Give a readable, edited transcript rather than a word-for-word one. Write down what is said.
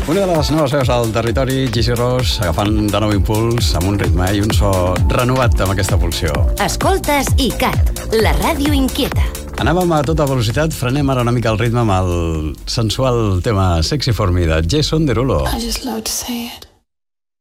Una de les noves veus al territori, Gigi Ross, agafant de nou impuls amb un ritme i un so renovat amb aquesta pulsió. Escoltes ICAT, la ràdio inquieta. Anàvem a tota velocitat, frenem ara una mica el ritme amb el sensual tema Sexy for Me de Jason Derulo. I just love to say it.